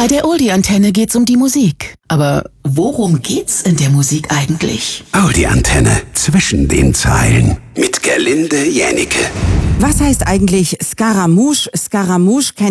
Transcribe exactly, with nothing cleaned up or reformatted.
Bei der Oldie-Antenne geht's um die Musik. Aber worum geht's in der Musik eigentlich? Oldie-Antenne zwischen den Zeilen mit Gerlinde Jännicke. Was heißt eigentlich Scaramouche? Scaramouche kennt